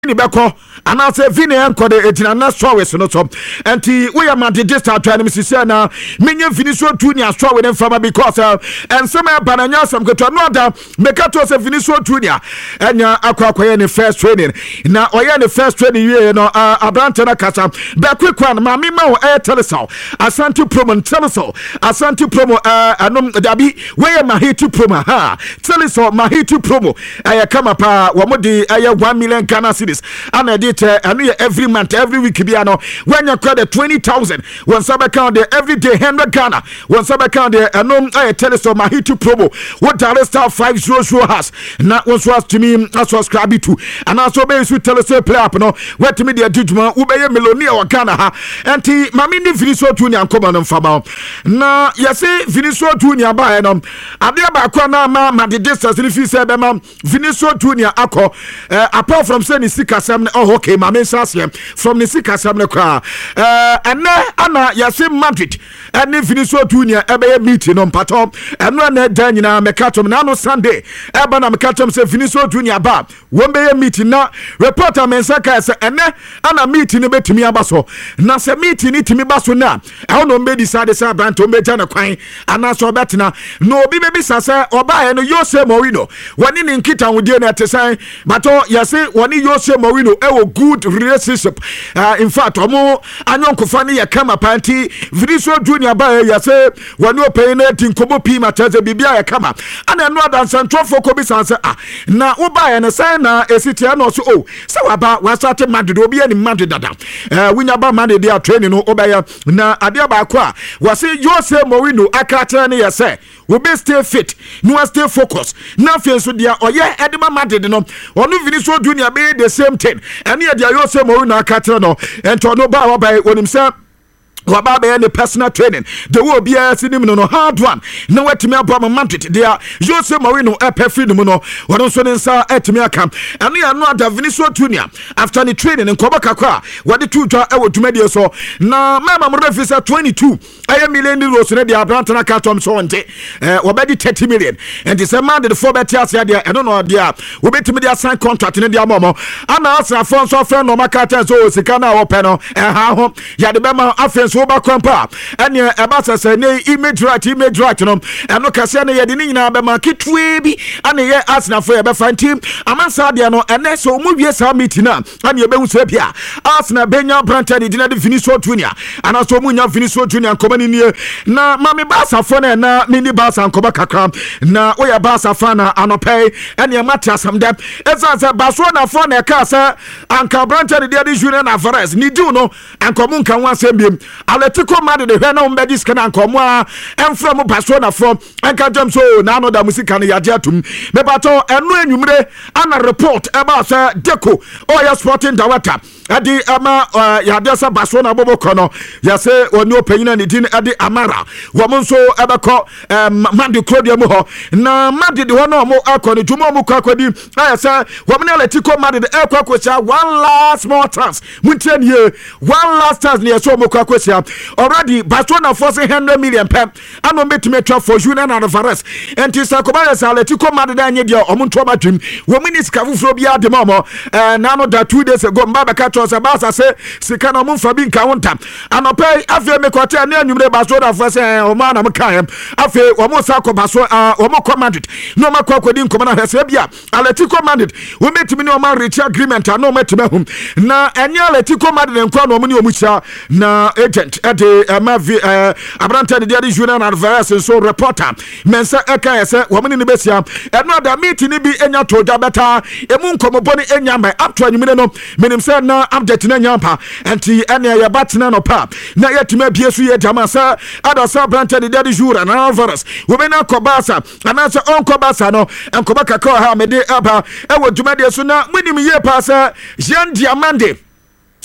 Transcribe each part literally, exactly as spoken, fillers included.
ni beko anase vini enko de etina na story so no so enti we am digista twan me sisi na menye vini so tu ni aso we fama because ensem e bananya sam keto no da mekato se vini so tu ni enya akwa akwa ne first training na oye ne first training ye no abrante na kasa be kwekwa na mami ma o e teleso Asante promo teleso Asante promo anom dabi we ma hit promo ha teleso ma hit promo aya kama pa wo mo di aya one million Ghana cedis and edit and every month every week biano when you credit twenty thousand one sub account there every day one hundred Ghana one sub account there and no I tell us my hit promo what dollar star five zero zero has not was was to me as subscribe to and also be to tell us play up no what to me the judgment ube ye millionaire or Ghana ha enti mami ni Viniso Junior come on fama na yesi Viniso Junior ba no ade ba kwa na ma ma the distance ni fi se be ma Viniso Junior akọ apart from saying Sikasam, oh, okay, my main from the Sikasam car. Uh, and now, Anna, Yasim Madrid, and if you saw Junior, Ebe meeting on Patom, and one day, Daniel Mekatom, Nano Sunday, Ebana Mekatom, say, Viniso Junior Bar, one day meeting now, reporter Mensaka, and then Anna meeting a bit to me abaso. Nasa meeting it to me basso now. I don't know, maybe decided Sabran to make Jana Quine, and I saw that now. No, baby Sasa, or by and Yose Morino, one in Kita with dinner to say, but oh, Yase, one in Yose Morino, a good relationship. Uh, in fact, Omo, and Uncle Fanny, a Kama Panty, Viniso Junior Bay, Yase, when you're paying it in Kobo Pima, Chaza Bibia Kama, and I'm not answering for Kobe answer. Ah, now, Uba and a sign, a city and also, oh, so about what's at Madrid, will be any Madrid dada. Uh, when you're about Monday, they are training, Obaya, na Adiaba Qua, was it Yose Morino, Akatani, Yase. We be stay fit, no stay focused. Nothing so dear, or yeah, Edema Madrid, no, or no Viniso Junior be the same thing. And here they are also Morino Catano, and to no bar by when himself. Waba any personal training. The will be a cinema no hard one. No way to me about Madrid. They are Jose Marino a perfect mono. What also in Sa Etimia camp. And we are not the Viniso Junior. After the training in Kobakakwa, what the two draw out to media so. Now, Mamma Murphy's at twenty-two. I am million euros in the Abrantana Carton so on day. Obedi thirty million. And this a man the four better there. I don't know, dear. We bet to me their sign contract in the Momo. And I asked a phone so friend no Macata so Sikana or Peno. And how Yadabama offense. Soba kwampa ene ebasa se ne image right image right no eno kase ne ye de nyina be market bi ane ye Arsenal for ye be fan team amansa de no ene so mu wie sa meeting na ane ye be hu se bia Arsenal benya branch de dina de Viniso Junior ana so mu nya Viniso Junior komani nie na mami Barca for na na mini Barca nkoba kakra na oya Barca fan na anopay ene mati asam dem eza za Barcelona for na ka sa anka branch de de Julian Alvarez ni du no ankomu nka wan sembiem Atletico Madrid de hwe na umbedi skana nkomo a emfra mo Barcelona from enka jam so na no da musika ne yaje atum me bato enu enwumre ana report about say Deco Oya Sporting Director adi ama yaade sa Barcelona bobo kono yase oni opanyina ne din adi Amara wo mo so ebeko Madrid Claudia mo ho na Madrid ho no mo akoni jumo mo kwakodi ayasa wo mo Atletico Madrid e kwakocha one last more chance muntian ye one last chance ne so mo kwakocha already Barcelona forcing one hundred million pep anom betime twa for Julian Alvarez enti Sakoba sa Atletico Madrid anye dia omonto badwim wo miniska fufuro bia de mamo na no da two days ago mbaba ka twa Barca say sika na mumfa bi nka wontam anopay afi me kwate na anwumre Barcelona for say o ma na mkan afi o mo sa ko Barcelona o mo ko Madrid no ma kwa kwadi nkomo na hwese bia Atletico Madrid wo metimi no ma reach agreement no metime hum na enye Atletico Madrid nkwa no mo ni omucha na agent ade amavi abranta de de Julian Alvarez so reporter mensa eka yese wo mo ni besia eno da meeting ni bi enya toja beta emu nkomo boni enya mai up to anwumre no menim say na update na nyampa enti ene ya batna no pa na yetuma bie so ye jamasa adasa branta de de Julian Alvarez wo be na kobasa anasa on kobasa no enkoba kakao ha mede aba e wo dwuma de so na munim ye pa sa Jean Diamande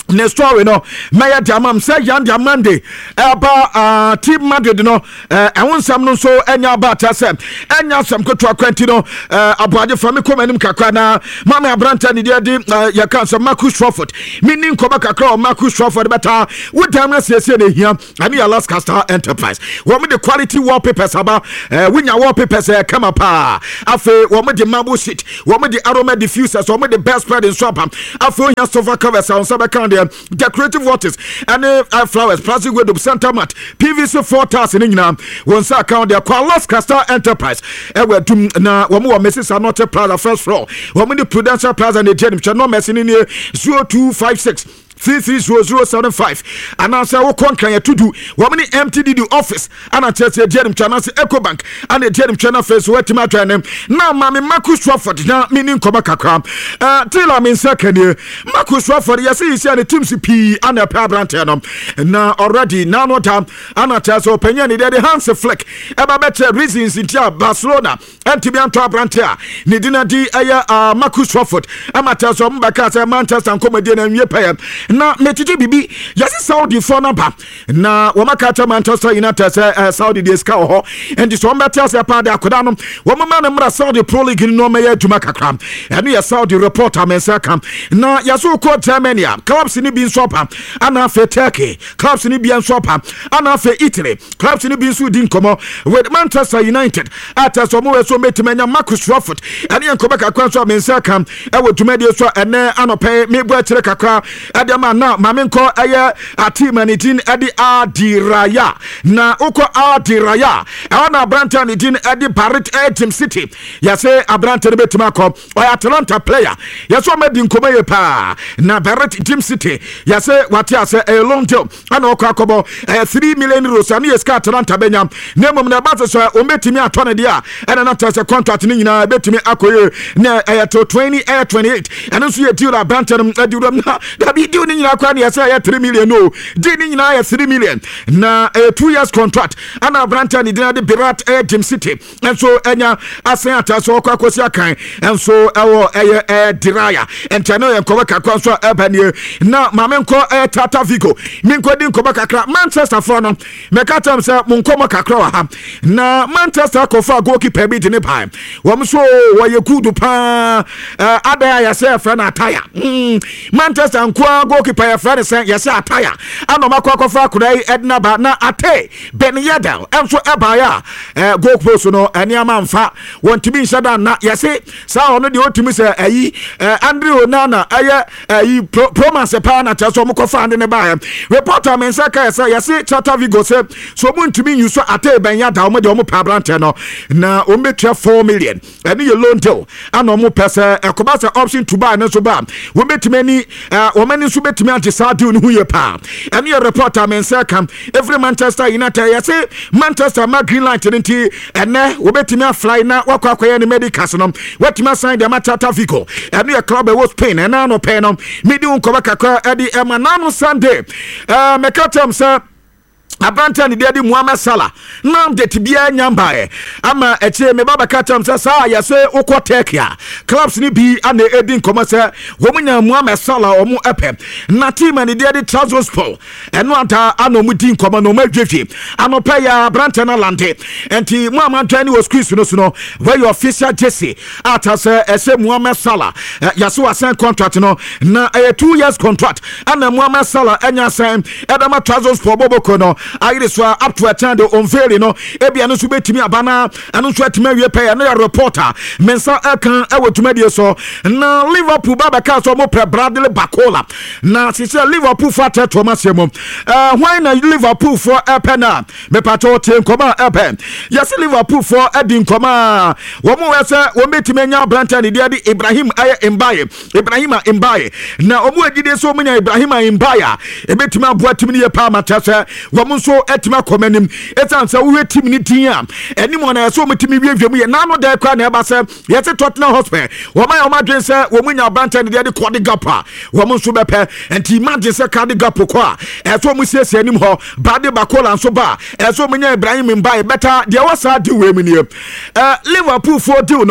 ne story no maya diamam say yan diamande aba uh, team Madrid no eh awonsam no so enya abata say enya sam keto akwanti no uh, aboade fami komanim kakra na mama abranta ne dia di uh, ya kan say Marcus Rashford meaning koba kakra o Marcus Rashford beta wodam na sese ne hia ani Alaska Star Enterprise wo me the quality wallpapers aba uh, winya wallpapers uh, come up afi wo me the marble sheet wo me the aroma diffusers wo me the best spread in swap afi wo nya sofa covers on sabaka decorative waters and uh, flowers plastic window center mat P V C four thousand in nyina won sa account there kwa Alaska Star Enterprise e we dum na wo mo Messi Anote Plaza first floor wo mo the Prudential Plaza ne jenim chano Messi ni zero two five six three three zero zero seven five and answer wo konkan ya tudu wo mini M T D D office ana chese jenim chana se Ecobank ana jenim chana face wetima twanem na mama Marcus Rashford na mini nkoba kakra uh tila min second Marcus Rashford ya see see na team C P ana pa brante no na already na no time ana chese openya ni de Hans Flick eba better reasons intia Barcelona ntimi anto brante a ni dina di aya uh, Marcus Rashford ama chese mbaka say Manchester nkomedi na nwie pa na metije bibi yasi Saudi for number na wamaka cha Manchester United say uh, Saudi dey ska ho and so mbeta say pa da akoda no wamama na mra Saudi Pro League no me adwuma kakra eno ya Saudi reporter mensa kam na yaso ko Germany clubs ni bi nsopa ana fe Turkey clubs ni bi nsopa ana fe Italy clubs ni bi nso di nkomo with Manchester United ata so mo we so metimanya Marcus Rashford ene enkoba kakra so mensa kam e wo dwuma dey so ene anope me bu akire kakra ma na mamenko eye atimanitin edi Adiraya na uko Adiraya e na Abranta ni din edi Barret Team City yase Abranta ne betima ko o Atlanta player yase o medi nkoma ye pa na Barret Team City yase wati ase e long deal ana okọ akobo three million euros ani eska Atlanta benyam na mom na base so o metimi atone dia ena na tase contract ni nyina betimi akoye na e to twenty twenty-eight ena so ye deal Abranta no edi rom na da bi ni nyina kwa na yesa ya three million no di ni nyina ya three million na a two years contract ana Abranta ni dinade Barret Team City enso enya asen ataso okwa akosi akan enso ewo eye e diraya entano ye nkoba kakwa so ebanie na mamenko e Tata Vigo minko di nkoba kakra Manchester for no mekatam se munkomo kakra wa ha na Manchester ko fa goalkeeper bi dine pa wo so wo ye kudu pa ada ya se fra na tire Manchester nkwa goalkeeper ya Friday say yes ataya anoma kwa kwa fra kudai Edna ba na ate Ben Yedder enso eba ya eh goalpost no eniama mfa wontimi nshada na yesi sa ono de otimi say ayi Andrew Onana aye ayi promise pa na taso mo kwa fa ne ba reporter men say ka say yesi Tata Vigo say so mo ntimi yuso ate Ben Yedder mo de mo pa brante no na o metua four million eni ye loan deal ana mo pese ekoba say option to buy no so ba wo metimi ni wo mani so betimi ante sa deal no huye pa eni ye reporter men say kam every Manchester United yesi Manchester ma green light nti ene wo betimi fly na wakwa kwaye ni medicals no wetimi sign the Tata Vigo eni ye club e wo Spain ena no pe no medi unkoba kakra edi emanano Sunday eh mekatem say Abranta ni dedi Mohamed Salah nam de tibia nyamba e ama eche me baba katam sa sa ya se ukotekia clubs ni bi ana edi nkoma se wo munya Mohamed Salah omu epe na team ni dedi Trabzonspor eno anta ana mu di nkoma no madwefie ano pa ya Abranta na lande enti Mohamed Tani was squeeze no so no where your official jersey ata se ese Mohamed Salah ya so asan contract no na a two years contract ana Mohamed Salah enya san edama Trabzonspor boboko no ayire so up to a time the unveiling no ebia no so betimi abana anu so atimi awie pay na reporter mensa akan ewo tumadi so na Liverpool baba ka so mo pre Bradley Bacola na se se Liverpool for Thomas Yemo eh why na Liverpool for epena me pato te nkoma epen yes Liverpool for edin nkoma wo mo wese wo betimi anya Abranta ni dia di Ibrahim aye Mbaye Ibrahim Mbaye na omo agide so munya Ibrahim Mbaye e betimi aboa timi ne pa matase wo so etima komanim etanse wo wetim ni tin a enim ona so metimi wiewem ye na no da kwa na eba se yete Tottenham Hotspur wo ma yo madwen se wo munya Abranta ne de kode gapa wo mo so bepe enti imagine se kade gapo kwa e so mo siesie anim ho Bade Bacola nso ba e so munya Ibrahim Mbaye beta de wasa de we mini eh Liverpool for deal no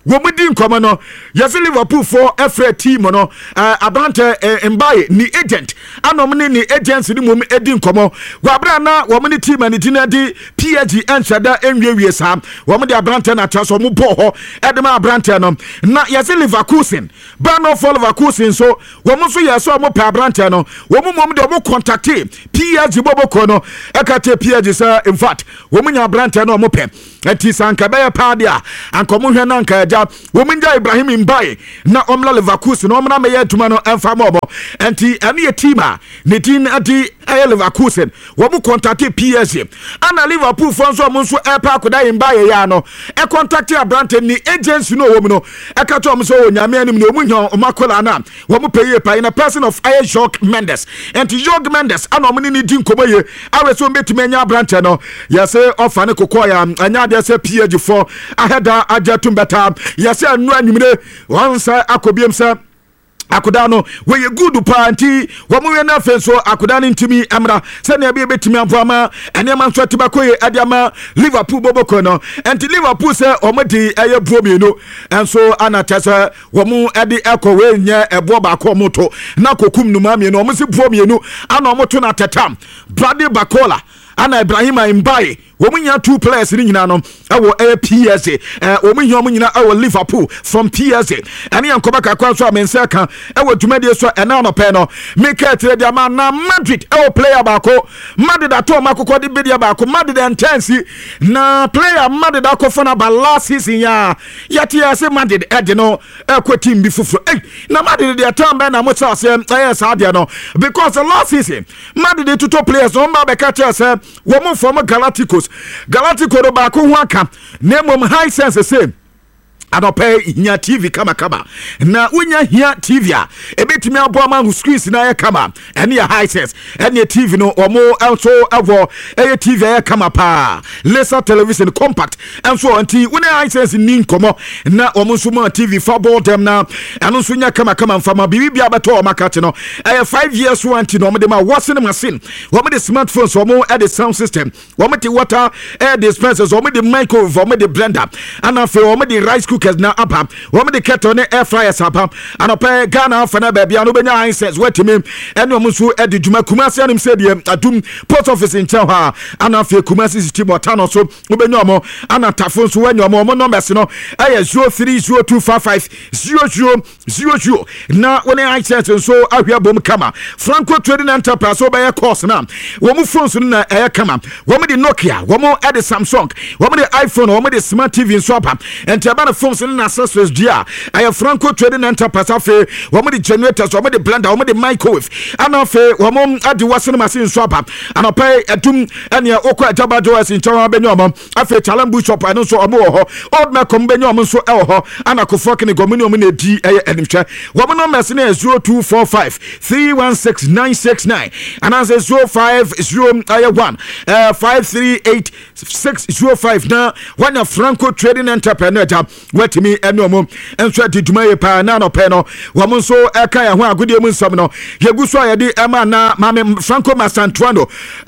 womudi nkɔmɔ no yɛsɛ Liverpool for ɛfrɛ team no uh, abrante uh, mbaye ni agent anom ne ni agents ni mom edi nkɔmɔ wabra na wɔn ne team ani tina di P S G enhyɛda enwiewie saa wɔn de abrante na traso mo bɔ hɔ ɛde abrante no na yɛsɛ Leverkusen Bano for Leverkusen so wɔn so yɛsɛ wɔn pɛ abrante no wɔn mom de wɔn contacte P S G boboko no ɛkate P S G sɛ in fact wɔn nya abrante no wɔn pɛ ɛti sanka bɛyɛ paade a ankomo hwɛ na nka agya wɔn nya Ibrahim Mbaye na ɔmla Leverkusen na ɔmna mɛyɛ adwuma no ɛmfa mɔbɔ ɛnti ɛne yɛ team a ne din adi ɛyɛ Leverkusen wɔn contacte P S G ana Liverpool fo nso ɔmo nso ɛpa akoda Mbaye ya no ɛ contacte abrante ni agency no wɔm no ɛka to ɔmo so onyame anim no ɔmo nya ɔmo akola na wɔn pɛ yɛ pa in a person of Aye Jorge Mendes ɛnti Jorge Mendes ana ɔmo ne ne din nkɔmɔ yɛ awɛ so mbɛtumi anya abrante no yɛsɛ ɔfa ne kokɔ ya anya de sɛ P S G for aheda agya tumbeta yɛsɛ anu anwumire wɔn nsa akɔbiem sɛ akoda no we good party wɔn we na fe so akoda no ntimi amra sɛ na be betimi ampoama enema nso tibakoye adiama Liverpool boboko no enti Liverpool sɛ wɔn di ɛyɛ buomienu enso anata sɛ wɔn ɛde ɛkɔ we nya ɛbo ba akɔ moto na kokum numa mienu wɔn si buomienu ana wɔn to na tetam Brady Bakola ana Ibrahim Mbaye wɔn nya two players ni nyina no ɛwɔ ɛyɛ P S G ɛɛ wɔn nya wɔn nyina ɛwɔ Liverpool from P S G ɛne yɛn nkɔba kakra so a mensa ka ɛwɔ dwumadie so ɛna no pɛ no Mikel Trediama na Madrid ɛwɔ player baako Madrid ato ɔmo akokɔ de bedia baako Madrid intense na player Madrid akɔfɔ na ba last season ya yɛte yɛ sɛ Madrid ɛde no ɛkɔ team bi foforo ɛy na Madrid de atam bɛ na mo kyerɛ sɛ ɛyɛ saa deɛ no because the last season Madrid tuto players wɔn ba bɛka kyerɛ sɛ wɔn from Galacticos Galactico do baako ho aka na mom high sense say adopɛ hia T V kama kama na wonya hia T V a ebetimi abo ama screens na yɛ kama ɛne yɛ high sense ɛne T V no ɔmo also ɛwɔ ɛyɛ T V yɛ kama pa laser television compact ɛnso anti wona high sense ni nkɔmɔ na ɔmo nso mo T V football dem na ɛno nso nya kama kama mfama bibi bia beto ɔmo akate no ɛyɛ five years warranty no ɔmo de ma washing machine ɔmo de smartphones ɔmo ɛde sound system ɔmo de water air dispensers ɔmo de microwave ɔmo de blender ana fe ɔmo de rice cooker na apa wɔn de kettle ne air fryers apa anɔpɛ Ghana fana baabi ano benya hisense watimi ɛne wɔn nso ɛde dwuma Kumasi anim sɛ deɛ adum post office nkyɛn hɔ a ana afei Kumasi city mɔta no so wɔbɛnya wɔn ana tafo nso wɔnya wɔn wɔn numbers no ɛyɛ zero three zero two five five zero zero zero zero na wɔn hisense nso ahwɛ bom kama Franco Trading Enterprise wɔbɛyɛ course na wɔn phones no na ɛyɛ kama wɔn de Nokia wɔn ɛde Samsung wɔn de iPhone wɔn de smart T V nso apa ɛnti ɛba phones na accessories dia aye Franco Trading Enterprise afi wo mo de generators wo mo de blender wo mo de microwave ana afi wo mo ade washing machine so apa ana pay adum ene okọ ajabajo asin chawa benyo mo afi Chalambu shop anu so omo wo ho old me kom benyo mo so e wo ho ana kofo kene gomini omo na di eye animhwe wo mo no message na zero two four five three one six nine six nine ana say zero five zero one uh five three eight six zero five na one Franco Trading Enterprise na watimi eno mo enso ati dwuma ye pa na no pe no wo mo nso eka ya ho agodie mu nsam no yegu so ya de ema na mame Franco Masantuano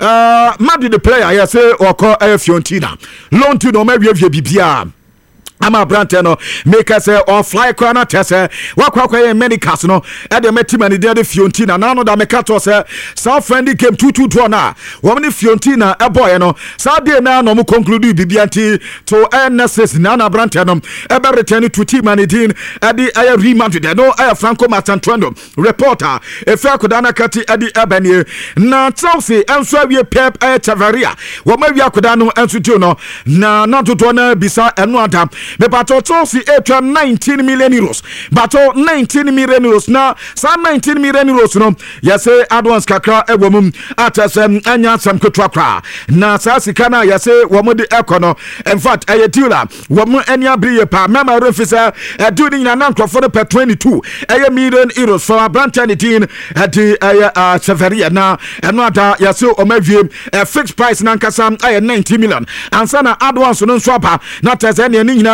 uh Madrid the player ya say okọ Fiorentina loan to no ma wievie bibia ama brante no make us or fly corner test wakwa kwa medicals no e de metima ni de Fiorentina na no da make to say South friendly game two two draw na wo ne Fiorentina e boy no sa de na no mo conclude bibia nti to N S S na na brante no e be return to team and din e de aye remounted no aye Franco Masantuano reporter e fa kodana kati e de ebanie na Chelsea enso awie Pep e Chavaria wo ma wi akoda no enso ti no na na toto na bisa eno ada me bato Chelsea etwa nineteen million euros bato nineteen million euros na sa nineteen million euros no yase advance kakra ewomum atasem anya sam kotwakra na sa sika na yase womode ekono in fact aye dealer wom ani abriye pa mema refisa edu ni na nkrofo no per twenty-two aye million euros for Brantanitin adi aye Severia na eno ada yase omawie fixed price na nkasa aye ninety million ansa na advance no nso apa na tese ne nyina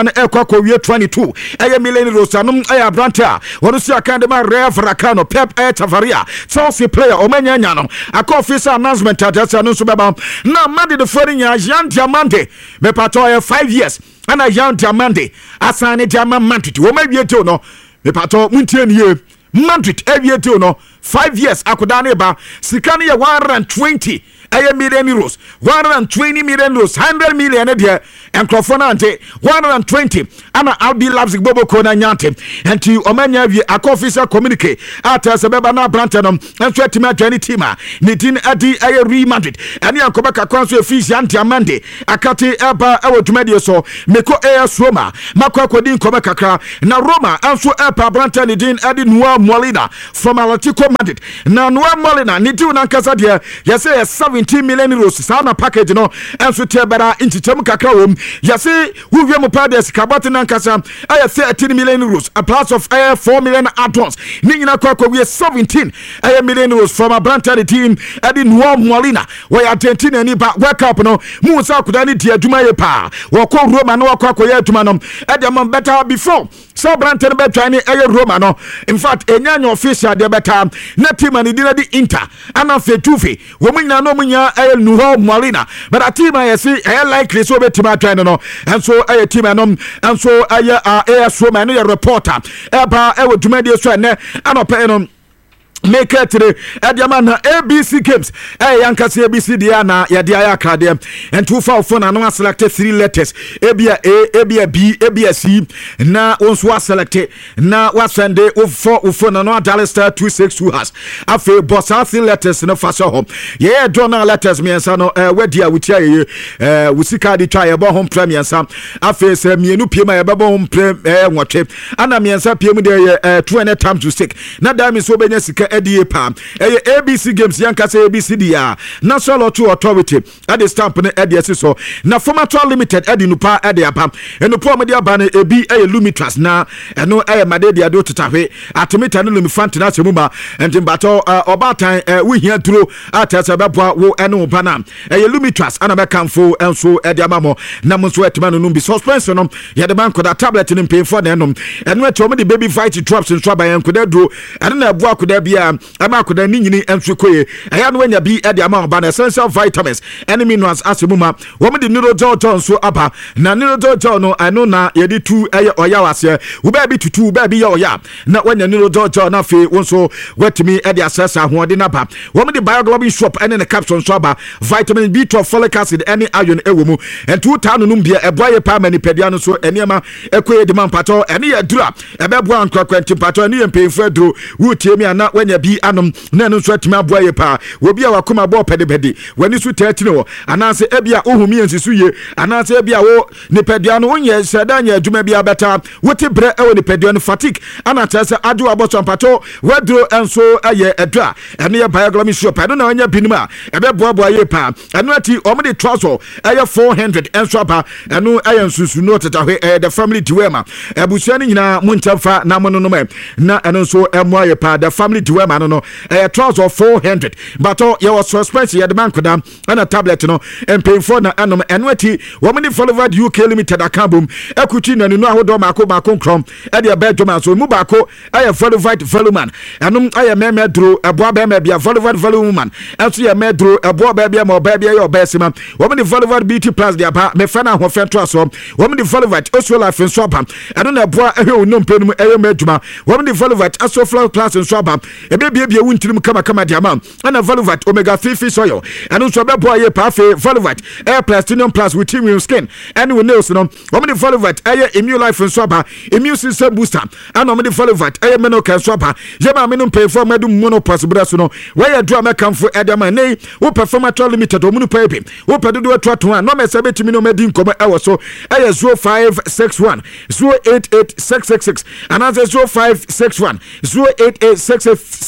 nyinaa no ɛkɔ akɔwie twenty-two ɛyɛ million euros anom ɛyɛ abrante a wɔno si aka de ma Rev Rakano Pep ɛyɛ Tavaria Chelsea player ɔmanya nya no akɔ official announcement atɛsɛ no nso bɛba na Mande de fori nya Yan Diamande mepato ɛyɛ five years ana Yan Diamande asane Diamande Madrid wɔma wie tew no mepato muntie nie Madrid awie tew no five years akoda ne ba sika ne yɛ one hundred twenty ɛyɛ million euros one hundred twenty million euros one hundred million ne deɛ nkrɔfo no ante one hundred twenty ana R B Leipzig boboko na nyante enti ɔmanya wie akɔ official communique ata sɛ bɛba na abrante no nso atimi atwani team a ne din adi ɛyɛ Real Madrid ɛne ankɔba kakra nso efi Yan Diamande akate ɛba ɛwɔ dwumadie so meko A S Roma makɔ akɔdi nkɔba kakra na Roma nso ɛpa abrante ne din adi Noel Molina from Atletico Madrid na Noel Molina ne din na nkasa deɛ yɛsɛ yɛ seventeen million euros saa na package no nso tie bɛra ntikyɛm kakra wɔ mu yɛsɛ wowie mu pa deɛ sikabote na nkasa ɛyɛ thirteen million euros a plus of ɛyɛ four million add-ons ne nyina kɔ akɔwie seventeen ɛyɛ million euros from abrante ne team ɛde Noel Molina wɔyɛ Argentina ni ba World Cup no mu nsa akoda ne di adwuma yɛ paa wɔkɔ Roma no wɔkɔ akɔyɛ adwuma no ɛde ama better before so abrante no bɛtwa ne ɛyɛ Roma no in fact ɛnyanya official deɛ bɛta na team ne di na di Inter ana Fetufe wɔn nyina no mu nya ɛyɛ Noel Molina but a team ayɛ si ɛyɛ likely so bɛtuma atwa no no ɛnso ɛyɛ team ɛnom ɛnso ɛyɛ A S Roma no yɛ reporter ɛba ɛwɔ dwumadie so ɛnɛ anɔpɛ no make it today Ediama na A B C games eh yankasi A B C dia na ya dia ya krade and two four phone na selected three letters A B A A B A B A B A C na once was selected na was send o four o phone na dial star two six two has afi boss three letters no fa so home yeah journal letters me ansa no eh wedia wutia ye eh wusika di twa ye bo home premier ansa afi se mienu pie ma ye bo home prem eh nwotwe ana me ansa pie mu de eh two and times to stick na da me so benya sika edie pa eh A B C games yankasa A B C dia National Lottery Authority at the stamp ne edie so na Formator Limited edi nupa edi apa enupo mo dia ba na ebi eh Lumitras na eno eh made dia do tetahwe atomita no lumifant na semuma entimbato obatan we hia duro atasa beboa wo eno ba na eh Lumitras ana be kamfo enso edi amamo na mo so etima no num bi suspense no ye de banko da tablet ni mpemfo na enom eno eto mo de baby fight drops nso aban enkoda duro eno na eboa koda bia ama akoda ni nyini enso koye aya no anya bi edi ama ba na essential vitamins enemy minerals asemuma wo mo de neurojojo nso aba na neurojojo no ano na ye de tu eye oya wase wo ba bi tutu wo ba bi ye oya na wanya neurojojo na fe wonso wetimi edi asesa hoode na ba wo mo de bioglobin shop ene ne capsule nso aba vitamin B twelve folic acid ene iron ewo mu entu ta no num bia eboa ye pa mani pedia no so enema ekoye de mampato ene ye dura ebeboa nkwakwenti pato ene ye mpemfu aduro wo tiemi ana wanya bi anom na no so atimi aboa ye pa wo bia wakoma bo pedebede wani so thirteen wo anase ebia ohumi ensisu ye anase ebia wo ne pedia no onye sedanya adwuma bia beta wote bre ewo ne pedia no fatigue ana tese adu aboso mpato wadro enso aye edra ene ye bioglobin shop eno na wanya binima ebeboa boa ye pa eno ati omde trouser aye four hundred enso aba eno aye nsusu no tetahwe eh, the family diwema ebusua ni nyina muntamfa na mono no na eno so emo aye pa the family diwema no no eh, trouser four hundred but oh, ye was suspense ye de bankoda ana tablet no empemfo na enom eno ati womni followed U K limited akabum ekuchi na ninu ahodo mako mako krom e de bedwoma so mu bako aye followed voluman enom aye meme dro eboa be me bia followed voluman enso ye medro eboa be bia mo be bia ye obesima womni followed B T plus dia ba me fa na ho fento aso womni followed oso life nso ba eno na eboa ehwe onom penum eye medwuma womni followed aso flow class nso ba e be bia bia wuntirim kama kama dia ma ana followed omega three fish oil eno nso be boa ye pa fe followed air platinum plus with premium skin and we nails no womni followed aye immune life nso ba immune system booster ana womni followed aye menoka nso ba je ma menum pay for medum monopause braso no where do amekamfo edama nei wo performance limited omunu pay be wo pedodo atwato an no me se betimi no medi nkomo ewo so aye zero five six one zero eight eight six six six and as zero five six one zero eight eight six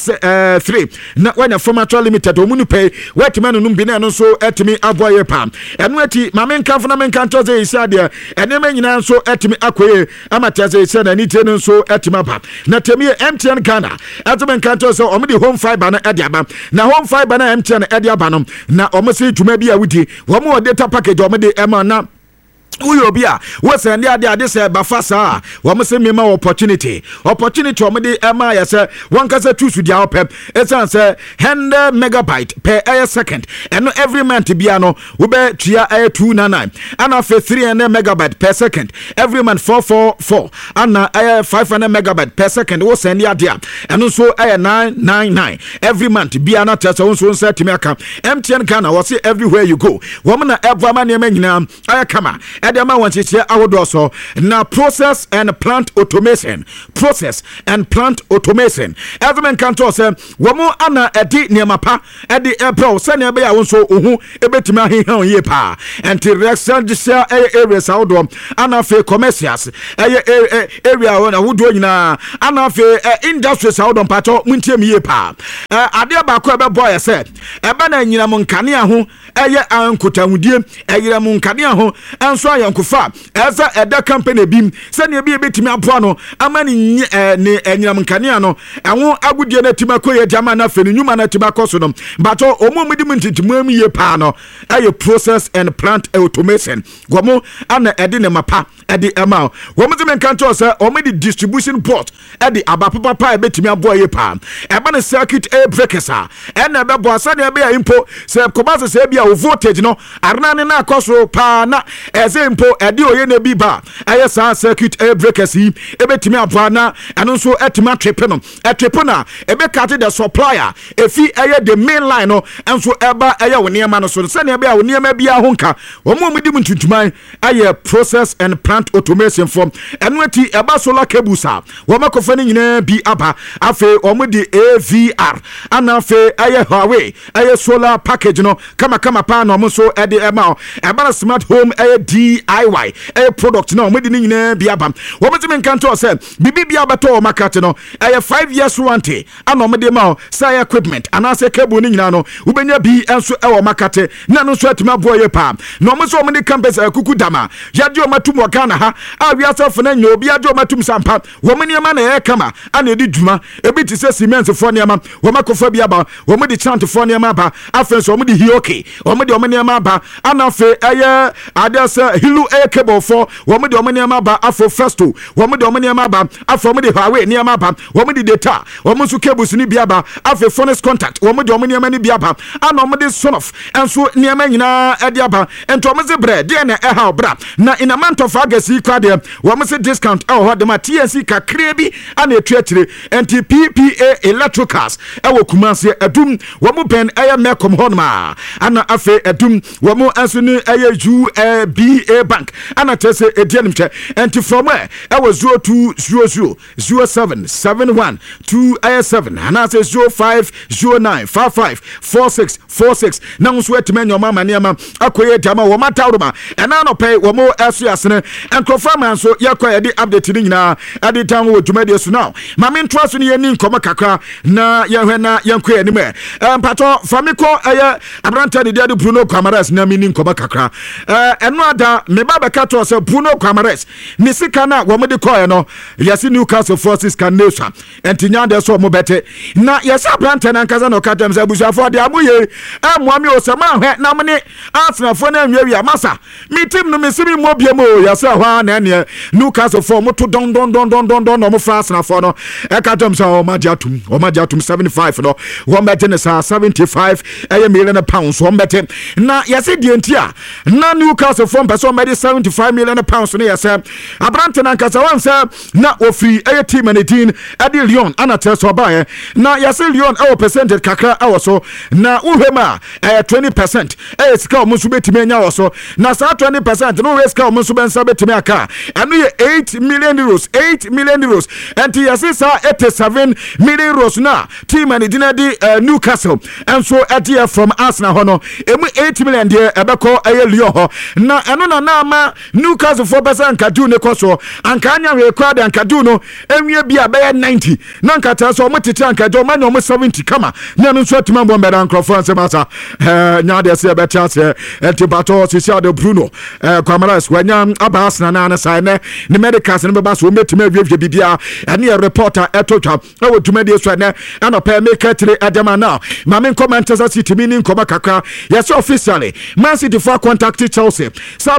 three na wanya performance limited omunu pay wetima no num bi na no so etimi aboye pam eno ati ma menkamfo na menkanto ze isi ade enema nyina so etimi akoye amata ze isi na ni tie no so etima ba na temi M T N Ghana atime kanto so omudi home fiber na ade aba na home fiber na M T N ade aba no na omo se dwuma bi a wudi wo mo data package omo de ema na Uyo bia we send dia dia this bafasa wo me se me ma opportunity opportunity o me de ema ya se one kasa choose dia opep esan se one hundred megabyte per a second and every month bia no we be tia a two ninety-nine and for three hundred megabyte per second every month four forty-four and uh, five hundred megabyte per second wo send dia dia and so uh, nine ninety-nine every month bia na tesa won so set me aka M T N Ghana was everywhere you go wo me na ever man e nyina aya kama Edema wanchiche awodoso na process and plant automation process and plant automation everyman can to say womo ana edi niamapa edi ebro se ne be ya wonso ohu ebetimi ahehan ye pa enti residential areas awodo ana fe commercials area wona wodo nyina ana fe industries awodo pato muntiam ye pa ade ba ko ebe boy se ebe na nyina mo nkane ho eye ankotahudie eyira mo nkane ho enso ayankufa eza eda company bim se ne bi betimi aboa no ama ni ne enyam nkane no enwo agudie na tima koye jama na fe nyuma na tima koso no bato omomudi mntitimu am ye pa no eye process and plant automation gomo ana ede ne mapa ede ema womo ze menkanto se omedi distribution port ede abapapa pa betimi aboa ye pa eba ne circuit a breakers a ena be boa se ne be ya impo se kobase se bia voltage no arna ne na koso pa na eze impo ede oye na bi ba aye sa circuit air breakers yi ebetimi aboa na eno so etima tripe no etripe na ebe cut the supplier efi aye the main line no enso eba aye woni ema no so se ne be a woni ema bia ho nka omo mudi mtuntuman aye process and plant automation form eno ati eba solar cables a wo makofa ni nyina bi aba afi omo di A V R ana afi aye Huawei aye solar package no kama kama pa no mo so ede ema eba smart home aye D I Y a product no medi ni nyina bia bam wo betimi nkanto se bibi bia beto market no eh five years warranty ana medi ma say equipment ana say cable ni nyina no ubenya bi enso e wo market na no so atimi aboye pa no mo so medi campus akuku dama yade o matum wo Ghana ha a wi asafo na nya obi ade o matum sampa wo meni ma na e kama ana edi dwuma ebi ti se cement fo ne ma wo makofa bia ba wo medi chant fo ne ma ba afenso wo medi hioke wo medi o meni ma ba ana fe eye ade se hilu e cable for women the money ba afro festo women the money ba afro the Huawei near ba women the data women su cables ni biaba afro phone contact women the money mani biaba and women the son of and so near nyina ediaba and to women bread dey na e ha bra na in a month of August kwa dey women say discount e ho de ma T N C kakra bi and etuatire and P P A electricals e wo Kumase adum women pen e mekom honma ana afa adum women anso ni e U B A bank ana tese edianim che enti from where I was zero two zero zero zero seven seven one two seven ana say zero five zero nine five five four six four six na nso etime nyoma maniama akoye dama wo matawroma ena no pay wo mo asu asene enkrofama nso yakoye de update ni nyina ade tan wo dwumade so now ma me ntwa so ne yeni nkoma kakra na yehwe na yankoye anim e mpato famiko eye abranta de de Bruno Kwamaras na me ni nkoma kakra eh eno ada me baba kato se Bruno Kwamaras ni sika na wo mo de koye no yesi Newcastle Forces can nation entinya de so mo bete na yesi abranta na nkaza no katam se busuafo de amoye amwami osama hwe na mne Arsenal na nwiawia masa mi team no mesimi mo biemo yesi hwa na ne Newcastle for mo to don don don don don don no mo Arsenal for no e katam se o magiatum o magiatum seventy-five no wo bete ne sa seventy-five eye million pounds wo bete na yesi die ntia na Newcastle for person made seventy-five million pounds no yesi abranta na nkasa wan se na ofri eye team and team ade Lyon ana teso ba na yesi Lyon e percentage kakra e so na uhema eh twenty percent eh sika o musu betimi anya woso na sa twenty percent no we sika o musu bensa betimi aka anu ye eight million euros eight million euros and yesi sa eighty-seven million euros na team and dinadi uh, Newcastle and so etia from Arsenal hono emu eight million de ebeko eh Lyon ho na enu na na ma Newcastle for percent kadu ne koso anka anya we kwa de ankadu no enwie bia be ninety na nkata so motete ankado ma no seventy kama na no so atima bombe dan crofon se masa eh nya de se beta se etibato se sia de Bruno eh Kwamaras wanya abas na na na sai ne ne medicals ne beba so metime awiewie bibia ene ye reporter etotwa na wotuma de so ne na pa make three adama now ma men comment as city meaning koma kakra yes officially Man City for contact Chelsea sab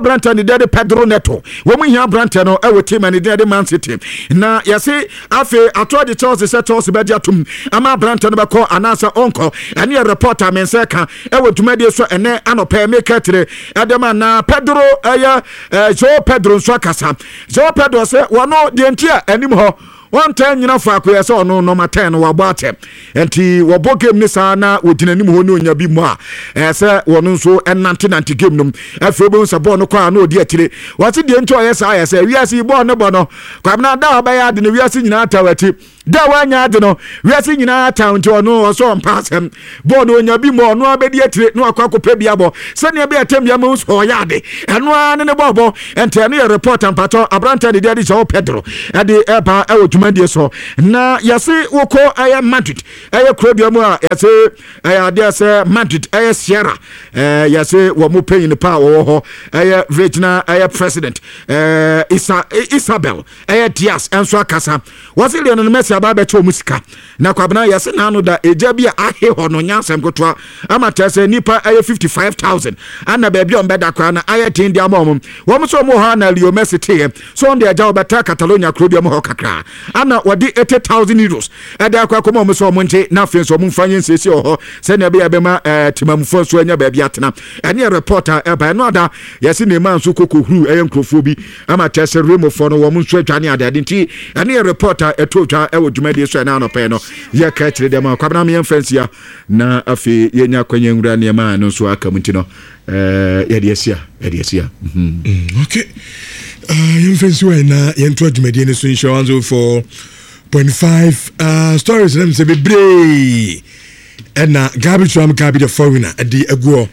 abranta ne de Pedro Neto wo mu hia abranta no e wo team ne de Man City na yɛse afe ato de Chelsea se Chelsea be dia tum ama abranta no be kɔ anasa onko ene reporter men se ka e wo dwumade so ene anopa make tire edema na Pedro eye Joe Pedro nso akasa Joe Pedro se wono de ntia anim ho one ten nyina fa akoya se ono number ten no wabo ate enti wobo game ni sa na wodinanim ho ne onya bi mu a eh se wono nso enante nante game num afi obo nsa ball no kwa na odi atire wati de nti oyɛ sa ayɛ se wiase ball no bɔ no kwabna da ba ya de ne wiase nyina atawati da wanya de no wiase nyina atawti ono so mpasem ball no onya bi mu ono abedi atire no akwa kopa bi abo se ne be atem ya mu so ya de eno ane ne bobo enti ene ye report ampato abranta de de João Pedro e de eba e wo so na yase woko aya Madrid aya krobia mu a yase aya de ase Madrid aya Sierra eh yase wo mu payin pa wo ho aya regional aya president eh Isa Isabel aya Diaz enso akasa wase le no Messi aba be cho musika na kwabna yase na no da eja bia ahe ho no nyansem kotwa amata se nipa aya fifty-five thousand ana ba bia on beda kwa na aya tin dia mom wo mu so mu ha na Leo Messi te so on de aja obeta Catalonia krobia mu ho kakra ana wadi eighty thousand euros ada akwa koma mo so mo nche na fe so mo mfanye nsesi ho se na be ya bema timamfo so anya ba bia tena ene reporter e ba no ada yesi ne man so kokohuru eye nkrofo bi ama tese remo fo no wo mo nso atwane adade nti ene reporter eto twa e wo dwumade so na no pe no ye ka kire dem akwa na me mfansi ya na afi ye nya kwanye nwura ne ma no so aka munti no eh ye de asia ye de asia mhm okay uh yemfansi wa na ye nto dwumade ne so insurance for point five uh stories them say be brave and na Gabi Tram Gabi the foreigner at the ago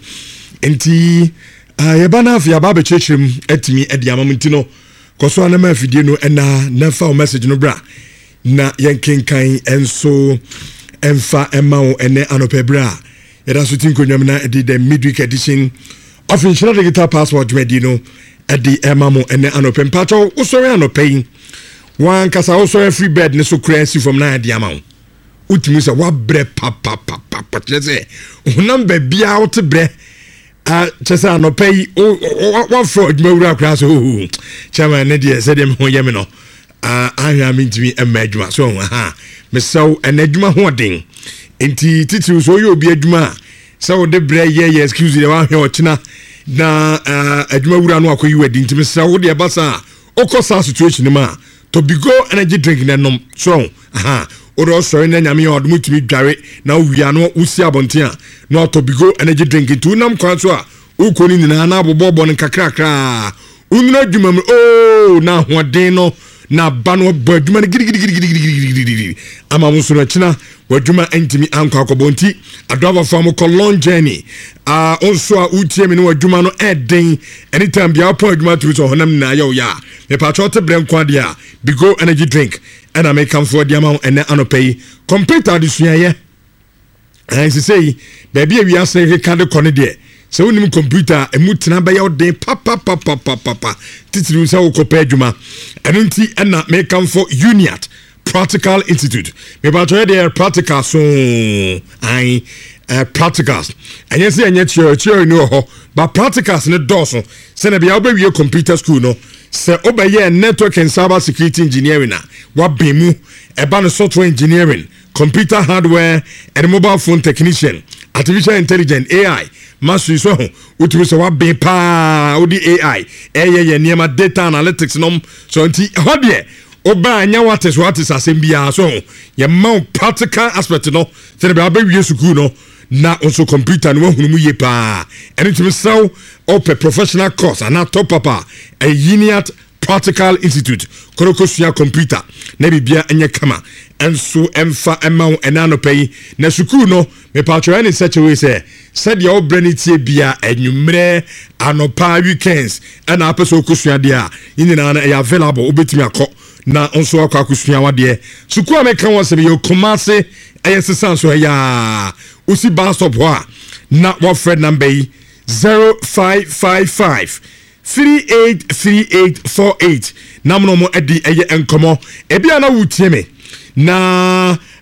enti uh yebana afia ba be chechim etimi edi amamntino koso na ma fidie no na na fa message no bra na yenkenkan enso emfa emawo ene anope bra yeda so tin konwam na edi the midweek edition of Insurance Digital Passport medino edi emamo ene anope mpacho usori anope one kasa also free bed ne so crazy from na di amount utimi se wa bre pa pa pa pa chese unam be bia out bre ah chese no pay one fraud mawura kra so chama ne die se dem ho yemi no ah ahwa mi ntimi emadwuma so ha me so enadwuma ho den enti titi so yo bi adwuma so de bre ye ye excuse de wa hwe ochina na adwuma wura no akoyi wadi ntimi se wo de basa okosa situation ma Tobigo energy drink na nom so aha oro so na nyame odum tumi dware na wia no usi abontia no Tobigo energy drink tu nam kwan so a ukoni nyina na abobobo no kakrakra unna adwuma mu oh na hoden no na ba no badwuma gidigidi ama muso na china wadwuma entimi anko akobonti adova fam ko long journey ah onso a utiemi no wadwuma no eden anytime bia po adwuma tu so honam na ya ya me pa chote brem kwa dia Bigo energy drink and I make come for the amount and anopay computer disua ye and say baby we are say can the corner there so when computer e mutina ba ya den papa papa papa titiru say wo kopa adwuma enunti and make come for Uniat Practical Institute me ba to there practical so I uh, practicals and yes anya chio no ho but practicals ne doso say na bia oba wie computer school no se obeye network and cyber security engineering na wa bemu eba no software engineering computer hardware and mobile phone technician artificial intelligence A I masu so utumi so wa be pa odi A I eye ye niema data analytics no so nti ho de oba anya wates wates asembia so ye ma practical aspect no se be abawie school no na also computer no hunu mu ye pa anytime so open professional course and top papa a Uniat Practical Institute korokosua computer na bibia enye kama enso emfa emawo enano pay na school no me pa try in such a way say said your branity bia enwumre anopa weekends and apeso kosua dia nyina na available obetimi akọ na onso akọ akosua wade school ameka won se be Kumasi ayesesa so ya usi bus stop ho na what Fred number zero five five five three eight three eight four eight namno mo edi eye enkomo ebia na wutie me na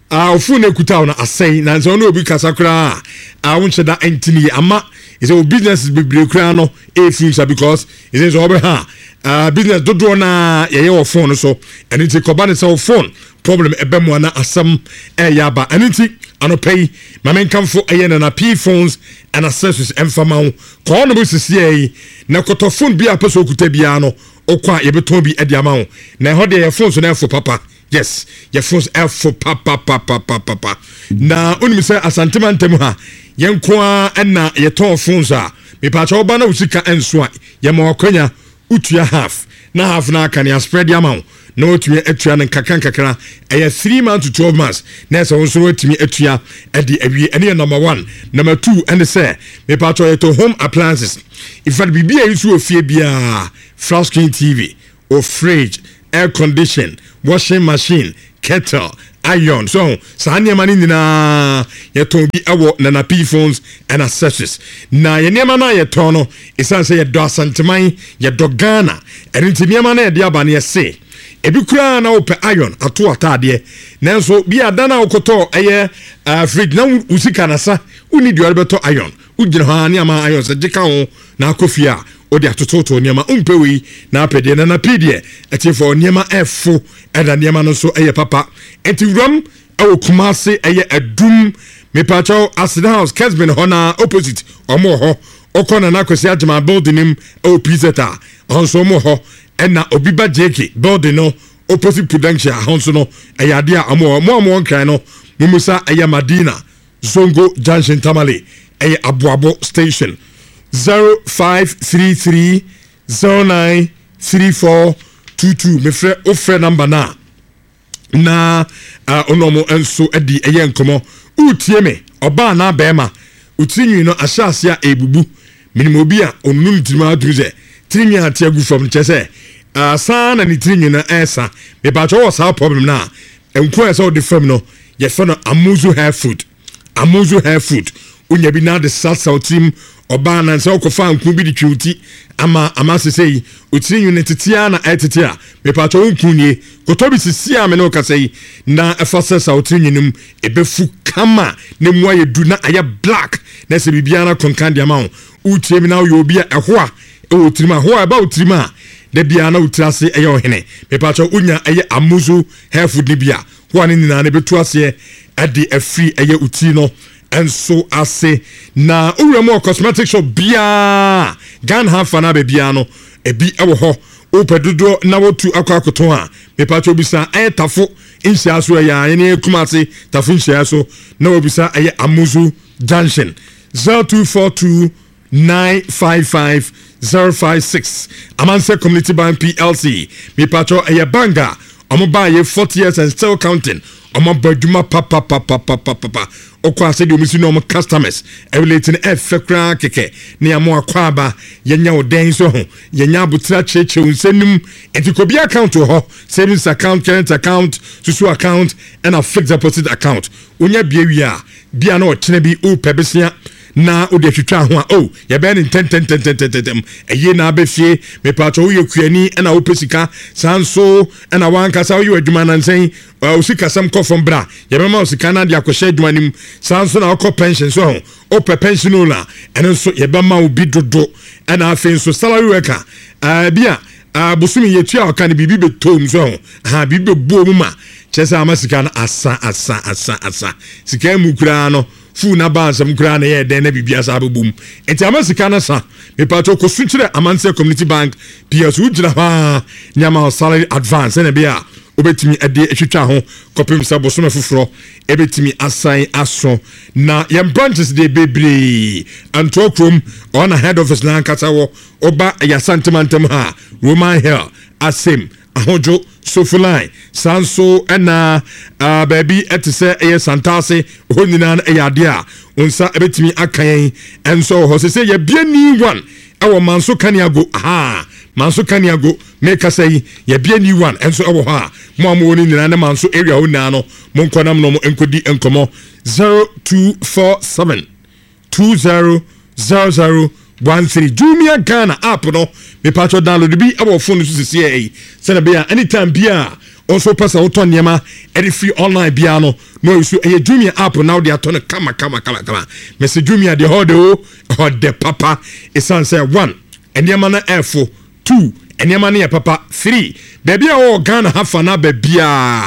ah phone ekuta na asɛn na nso no obi kasa kra ah wonche da entini ama is a business be break kra no e future because is is over ha ah business dodo na ye ye phone so and it ko ba ne so phone problem ebe mo na asam e ya ba and it anopay ma men kamfo eye na P phones and accessories emfama ko no bo sisi na koto phone bi apeso kuta bia no okwa ye beton bi e dia ma ho na ho de ye phone so na fo papa. Yes, your phones F for papa papa papa papa. Na unim say asantema ntem ha. Yenkwa na ye ton phones a. Me pa cha oba na usika enso a. Ye ma okonya utua half. Na half na aka ne spread ya ma. Na otua atua ne kakan kakra. Eye three months to twelve months. Na so nso otimi atua e di awie. Ene number one. Number two and say me pa cha to home appliances. If that be bia isu ofie bia flat screen T V or fridge, air condition, washing machine, kettle, iron. So, sanya mani na ye ton bi awo na na P phones and accessories. Na ye niema na ye tono, isan se ye do asanteman, ye do Ghana. And inti niema na ye diaba na ye se. Ebi kura na ope iron ato atade. Nanso bi adana okoto eye uh, fridge na usika na sa, uni di beto iron. Ujina ha niema iron se jika ho na kofia. Odi atototo niema umpewi na apede na napidie eti for niema efo eda niema no so eye papa enti ram e Kumasi eye adum me pacho Accident House Kesben ho na opposite omo ho okona na kwesi agema building nim e pizeta onso mo ho ena obiba J K building no opposite Prudential honso no eye ade a omo mo mo nkran no mumusa eye Madina Zongo Junction Tamale eye Abuabo station zero five three three zero nine three four two two me frɛ o frɛ number na na uh, onomo enso edi eye nkomo utie me oba na bema utinwi no ahyase a ebubu minimo bi a onum tima adruze tinwi ate agu from chese uh, sana ni tinwi na esa me ba cho sa problem na enko esa o de fam no ye fa no amuzu hair food amuzu hair food unya bi na de salsa team oba na nse okofa nku bi di twuti ama ama sesei utiri unit tia na etitia me pa to nkunye kotobi sisi a me no kasei na efasa sa utiri num ebefu kama ne mu aye du na aye black na se bibia na konkan dia ma utie mi na yo obi a eho a e utiri ma ho a ba utiri ma de bia na utira se eye ohene me pa to unya aye amuzu hair food ni bia ho ani na ne betu ase ade afri eye uti no enso ase na uremo cosmetic shop bia gan hafa na be bia no ebi ewo ho opedodo na wotu akwakoto a me pacho bisa e tafo inhia so ya ene Kumasi tafo inhia so na obisa eye Amuzu Junction zero two four two nine five five zero five six Amanse Community Bank P L C me pacho eye banga omo ba ye forty years and still counting omo baduma papa papa papa papa okwa se de omisi no omo customers everything efe kra keke ne amo akwaba yenya oden so ho yenya abutra cheche unsenum entikobi account ho savings account current account susu account and a fixed deposit account onya biewia bia na o kene bi o pebesia na o de twitwa ho a o ye be ne ten ten ten ten ten eye na abefie me pacho wo yekuani na wo pesika sanso na wanka sa wo adwuma na nsen o sika sam ko from bra ye be ma o sika na de akoshe adwuma nim sanso na ko pension so ho o pe pension la ene so ye be ma o bi dodo na afen so salary worker ah bia abusumi yetua o kan bibi betom so ho ha bibi bo mu ma chesa amasika na asa asa asa asa sika mu kura no fu na ba sam kura na ye den na bibia sa abobum enti amasika na sa me pato ko sunchire Amanse Community Bank P S U jira ha nyama salary advance na bia obetimi ade etwitwa ho kopim sa bosome foforo ebetimi assign aso na yem branches de bebre anto krom on a head office na nkata wo oba ya santimantem ha Roman Hill asem ahojo sofulai sanso ena uh, baby etise eye santase honina na eyade a onsa ebetimi akan enso ho se ye biani one ewo manso kaniago ha manso kaniago make say ye biani one enso ewo ha mo amoni nina na manso area honina no mo nkonam no mo enkodi enkomo zero two four seven two zero zero zero one three Jumia Ghana app no me patcho download bi abo phone so see eh say na be anytime bia also person auto niema every free online biano no you so a Jumia app now they are turn kama kama kama kama message Jumia the hode o the papa is answer one and niema na airfo two and niema na papa three baby o Ghana have na baby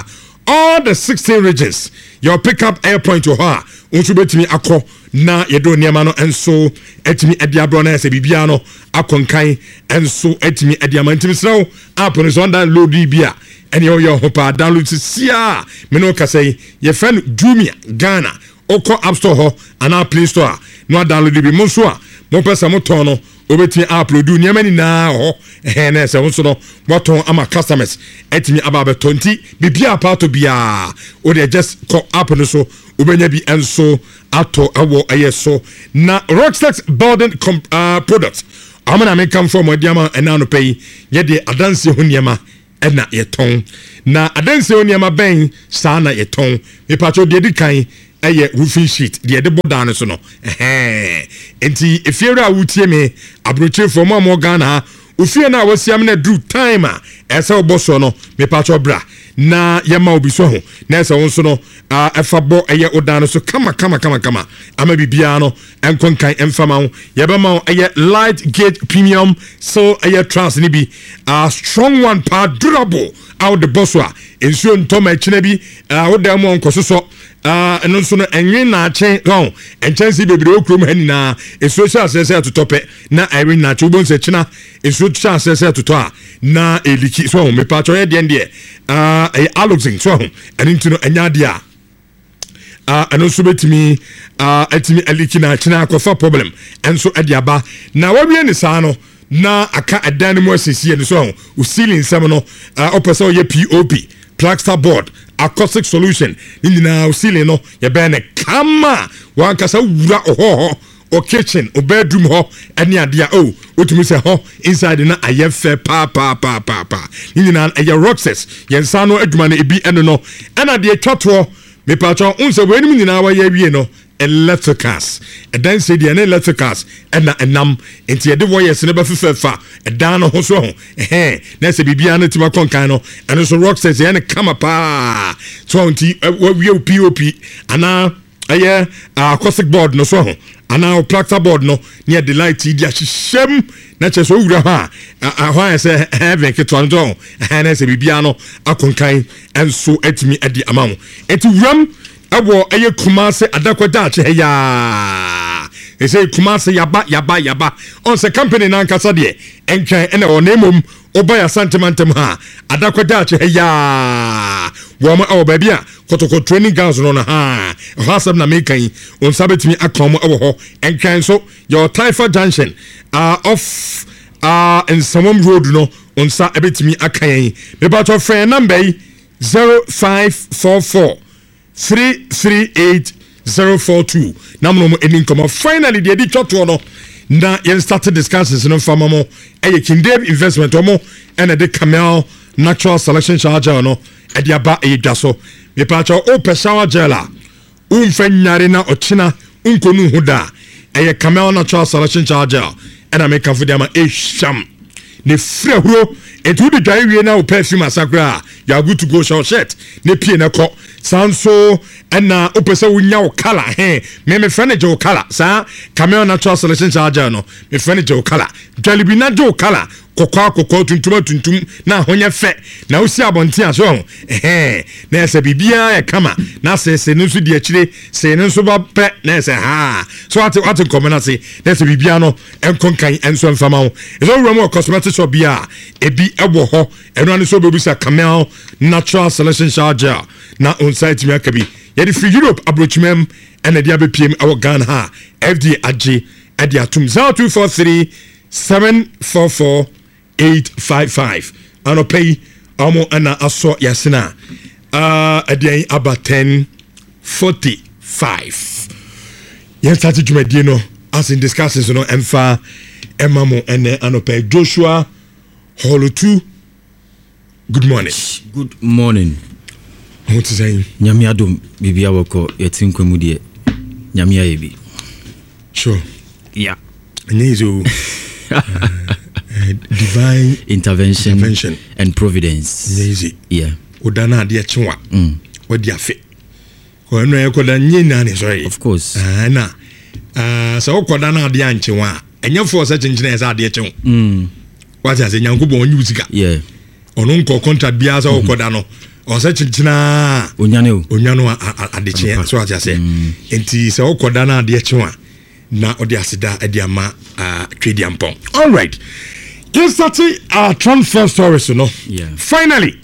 all the sixteen regions your pick up air point to her unso betimi akọ na yedo niema no enso etimi ediabro na ese bibia no akonkan enso etimi ediama ntimi sraw app no so download bia ene yo yo hopa download sia me no ka say ye friend Jumia Ghana oko app store ho ana play store no download bi mo so a mo pesa mo ton no obetimi upload niema ni na ho eh na ese so no moton ama customers etimi aba twenty bibia part bia o dey just call app no so ubenya bi enso ato awo ayeso na Rockstex building uh, products amana me come from odiama ena no pay ye de adanse ho niema ena yeton na adanse ho niema ben sa na yeton me pacho de dikan eye roofing sheet de de bodan so no eh enti efiera wutie me abroche from Morgana ufie na wasiam na drew time a ese oboso no me pacho bra na yema obi so ho na ese won so no afa bo eye odan so kama kama kama kama ama bibia no enkonkan emfama ho yebema eye light gauge premium so eye trans ni bi a strong one pa durable out the boss wa ensuo ntoma chine bi woda mu onkoso so ah eno nso no enwe na ache ho enchansi bebre okrom hani na ensuo sha asese atotope na irin na ache ubon se china ensuo sha asese atoto a na eliki so me pa cho ye de de ah aloxing so eni ntino enya de a ah eno nso betimi ah etimi eliki na china akofa problem enso ade aba na wawie ni sa no na aka adan mu asisi eni so o ceiling sem no opese o ye P O P plaster board acoustic solution nyina o ceiling no ye be ne kama wan kasa wura oho o kitchen o bedroom ho ene ade a o otumi se ho inside na ayefe pa pa pa pa pa nyina aye Rockstex yensa no adwuma na ebi ene no ena de twato me pacho unse wenim nyina wa ye wie no electricals edan se de na electricals ena enam enti ye de voice ne be fefefa edan no ho so ho eh na se bibia na tima konkan no eno so Rockstex ye ne kama pa so enti we P O P ana aye acoustic board no so ho ana plaster board no near the light di ahyehyem na che so wura ha ha se heaven ke to ndo na se bibia no akonkan enso etimi adi amawo enti wuram abo eye Kumase adakwada che ya ese Kumase yaba yaba yaba on se company na nkasa de entwen ene onemom obaya sentimentem ha adakwada che ya wo ma awo babia kotoko training grounds no na ha hasab na mekan on sabetimi akom awo ho entwen so your Taifa junction uh off uh in Samom road no on sa ebetimi akan me ba to friend number zero five four four three three eight zero four two namno mo eni nkoma finally the edi twoto no na yen started discussions no fama mo eye Kindeb investment omo ene de Camel natural selection charger no e de aba eye dwaso me pa cha o pe shower gel a umfa nyare na ochina unkonu huda eye Camel natural selection charger ena me kan fudi ama e sham ne frehuro etu de dwan wie na o perfume asakra you good to go shower shirt ne pie na ko sanso ena opese wunya o kala he me me frene je o kala sa Camel natural selection charger no me frene je o kala dwalibi na je o kala kokwa kokwa tuntum tuntum na honya fe na osi abonte aso eh na ese bibia e kama na se se nso di akire se nso ba pe na ese ha so ate ate komena se na ese bibia no enkonkan enso mfama ho eso wura mo cosmetic shop bia ebi ebo ho eno ani so bebusa Camel natural selection charger na on site mi akabi ye di free Europe abrochimem ena dia be pm awo Ghana ha F D A G adi atum zero two four three seven four four eight five five ano pay amo ana aso yasina uh adi about ten forty-five yen start jumedie no as in discussions no emfa emamo ene ano pay Joshua Holo two. Good morning. Good morning. What is saying? Nyami adom bibia woko yetinko mu de nyami ayebi. Sure. Yeah. Nezo uh, uh, divine intervention, intervention and providence. Easy. Yeah. odana ade chewa wadi afe ko no ekoda nyina ne sorry of course ah na ah so okoda na ade anchewa enye for such engineer esa ade chewo mm what as nyankobon onyu usika yeah ono nko contract bia so okoda no on se chinchina onyane o onyano ade che so what as enti se okoda na ade chewa na ode asida ade ama trade ampon. All right, let's start our transfer stories, you know. Yeah. Finally,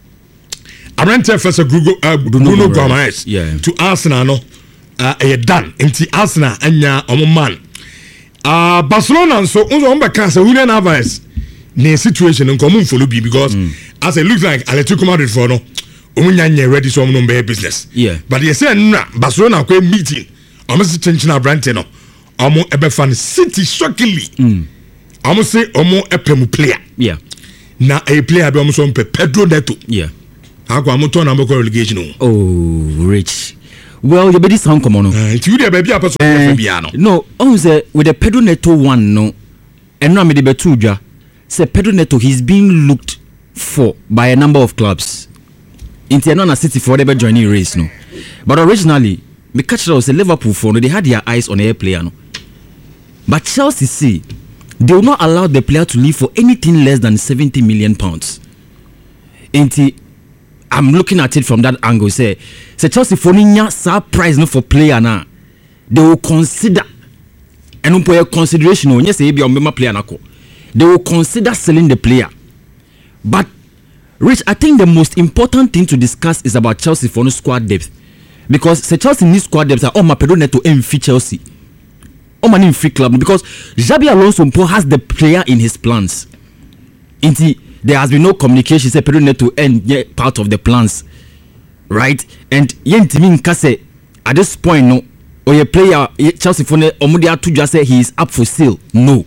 I ran to first a Google uh, Bruno Gomes yeah. to Arsenal, no, uh, a done. Into Arsenal and ya omo man. Uh, Barcelona so unzo omba kasa Julian Alvarez ne situation in common for Lubi because mm. as it looks like Atletico Madrid for no, umunya ready so omo no business. Yeah. But they say na Barcelona kwe meeting. Omo si chenchina brante no. Omo ebe fan City shockingly. Mm. Omo say omo epemu player. Yeah. Na a player be omo so mpe Pedro Neto. Yeah. Akwa omo to na mbo relegation. Oh, rich. Well, you be this sound come on. Nti you dey baby apostle uh, bia no. No, on say with the Pedro Neto one no. And now me the betuja. Say Pedro Neto he's being looked for by a number of clubs. Inti no na City for the joining race no. But originally, me catch was a Liverpool for no they had their eyes on a player no. But Chelsea see they will not allow the player to leave for anything less than seventy million pounds. Inti I'm looking at it from that angle. Say, say Chelsea for ninya surprise no for player na. They will consider and um for consideration. When you say be on player na ko, they will consider selling the player. But Rich, I think the most important thing to discuss is about Chelsea for no squad depth, because say Chelsea needs squad depth. Oh my Pedro Neto and fit Chelsea. Oh my name free club because Xabi Alonso has the player in his plans. Inti. There has been no communication. Say Pedro Neto and yet part of the plans, right? And yentimin kase at this point no, or your player Chelsea for ne omudia to just say he is up for sale. No.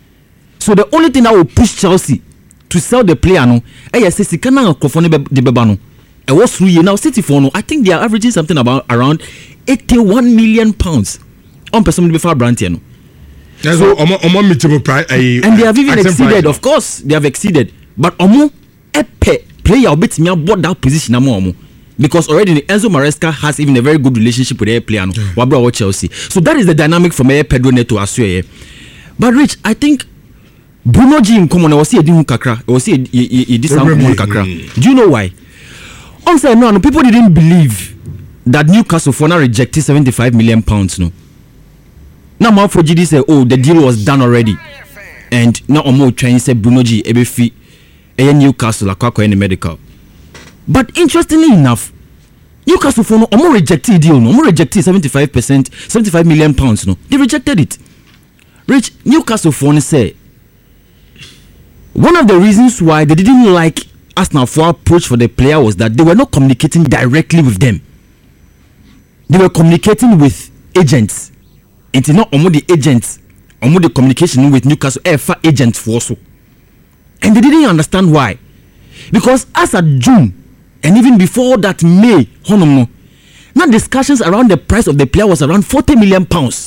So the only thing that will push Chelsea to sell the player no, eh yes, say sikana okofone de beba no. E was through now City for no. I think they are averaging something about around eighty-one million pounds on person before Brantia no. So omo omo meetable price and they have even exceeded. Of course, they have exceeded. But omo epe player obet me about that position omo because already Enzo Maresca has even a very good relationship with their player no wabra wa Chelsea. So that is the dynamic from Pedro Neto aswe. But Rich, I think Bruno G in common was see edin kakra. Was see e this common kakra. Do you know why? On say no, no people didn't believe that Newcastle for now rejected seventy-five million pounds no. Now man for G D say oh the deal was done already. And now omo trying say Bruno G ebe fi a Newcastle akwa any medical. But interestingly enough, Newcastle for no omo rejected deal no, omo rejected seventy-five percent, seventy-five million pounds no. They rejected it. Rich Newcastle for no say one of the reasons why they didn't like Arsenal for approach for the player was that they were not communicating directly with them. They were communicating with agents. It's not omo the agents, omo the communication with Newcastle ever agents for so. And they didn't understand why. Because as at June, and even before that May, no, now discussions around the price of the player was around forty million pounds.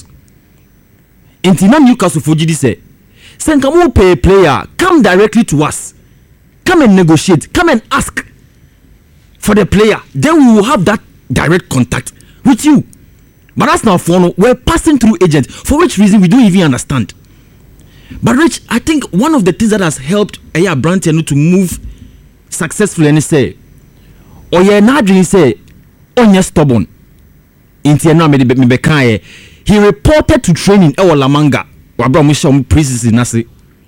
And now Newcastle for G D say, "Sen come pay a player, come directly to us. Come and negotiate, come and ask for the player. Then we will have that direct contact with you." But that's now for no, we're passing through agents, for which reason we don't even understand. But Rich, I think one of the things that has helped Aya Brantiano to move successfully and say, oh yeah, Nadri say, oh yeah, stubborn. Intiana me me bekaye. He reported to training Ewa Lamanga, wabra musha preseason nasi.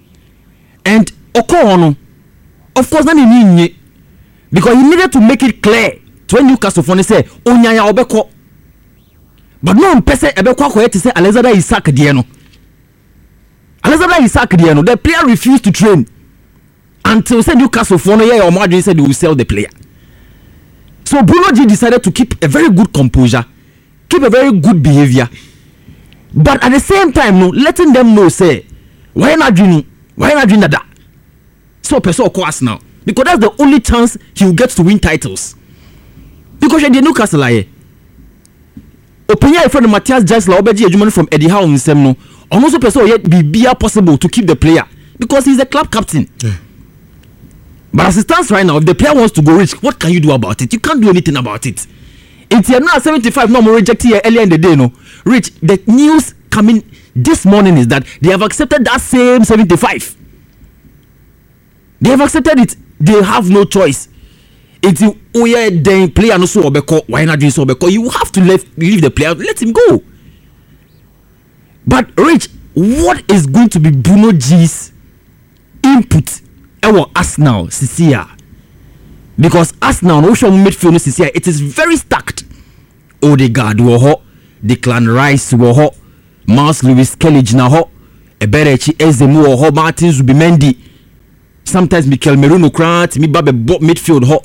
And Okono, of course, nani ni because he needed to make it clear to when Newcastle phone say, oh yeah, obeko. But no one person ebeko ko yeti say Alexander Isak dieno. Alexander Isak dieno, the player refused to train until say Newcastle for no year or Madrid said they will sell the player. So Bruno G decided to keep a very good composure, keep a very good behavior, but at the same time, no, letting them know say why not doing, why not doing that. So person of course now because that's the only chance he will get to win titles. Because the Newcastle like opinion from Matthias Jesler obeji ejumani from Eddie Howe nsem no almost person yet be be possible to keep the player because he's the club captain. Yeah. But as it stands right now, if the player wants to go rich, what can you do about it? You can't do anything about it. It's here now seventy-five, no more rejected here earlier in the day, no. Rich, the news coming this morning is that they have accepted that same seventy-five. They have accepted it. They have no choice. It's oh yeah, then player no so obeko. Why not doing so obeko? You have to leave, leave the player. Let him go. But Rich, what is going to be Bruno G's input? Our Arsenal, Cecilia. Because Arsenal, no show midfield, Cecilia. It is very stacked. Odegaard wo ho, Declan Rice wo ho, Miles Lewis Kelly na ho, Eberechi Ezemu wo ho, Martin Zubimendi. Sometimes Mikel Merino Krant, mi babe midfield ho.